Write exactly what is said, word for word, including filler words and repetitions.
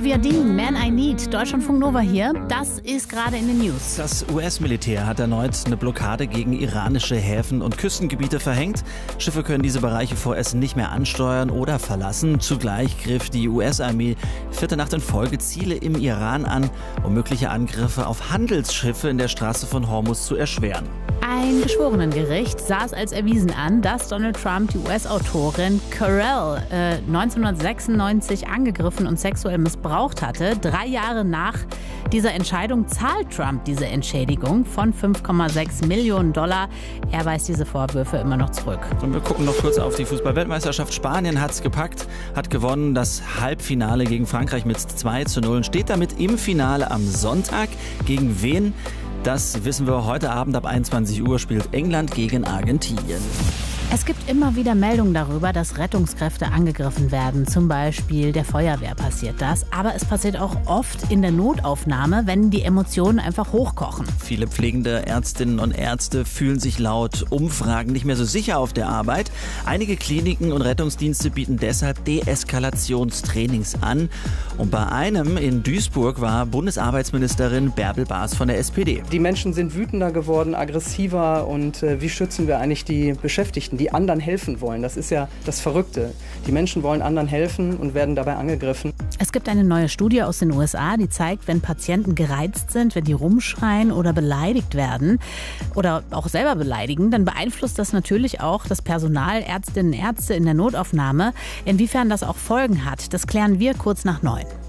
Olivia Dean, Man I Need, Deutschlandfunk Nova hier. Das ist gerade in den News. Das U S-Militär hat erneut eine Blockade gegen iranische Häfen und Küstengebiete verhängt. Schiffe können diese Bereiche vorerst nicht mehr ansteuern oder verlassen. Zugleich griff die U S-Armee vierte Nacht in Folge Ziele im Iran an, um mögliche Angriffe auf Handelsschiffe in der Straße von Hormuz zu erschweren. Ein Geschworenengericht sah es als erwiesen an, dass Donald Trump die U S-Autorin Carell äh, neunzehnhundertsechsundneunzig angegriffen und sexuell missbraucht hatte. Drei Jahre nach dieser Entscheidung zahlt Trump diese Entschädigung von fünf Komma sechs Millionen Dollar. Er weist diese Vorwürfe immer noch zurück. Und wir gucken noch kurz auf die Fußball-Weltmeisterschaft. Spanien hat es gepackt, hat gewonnen. Das Halbfinale gegen Frankreich mit zwei zu null. Steht damit im Finale am Sonntag. Gegen wen? Das wissen wir heute Abend. Ab einundzwanzig Uhr spielt England gegen Argentinien. Es gibt immer wieder Meldungen darüber, dass Rettungskräfte angegriffen werden. Zum Beispiel der Feuerwehr passiert das. Aber es passiert auch oft in der Notaufnahme, wenn die Emotionen einfach hochkochen. Viele pflegende Ärztinnen und Ärzte fühlen sich laut Umfragen nicht mehr so sicher auf der Arbeit. Einige Kliniken und Rettungsdienste bieten deshalb Deeskalationstrainings an. Und bei einem in Duisburg war Bundesarbeitsministerin Bärbel Baas von der S P D. Die Menschen sind wütender geworden, aggressiver und äh, wie schützen wir eigentlich die Beschäftigten, die anderen helfen wollen? Das ist ja das Verrückte. Die Menschen wollen anderen helfen und werden dabei angegriffen. Es gibt eine neue Studie aus den U S A, die zeigt, wenn Patienten gereizt sind, wenn die rumschreien oder beleidigt werden oder auch selber beleidigen, dann beeinflusst das natürlich auch das Personal, Ärztinnen und Ärzte in der Notaufnahme. Inwiefern das auch Folgen hat, das klären wir kurz nach neun.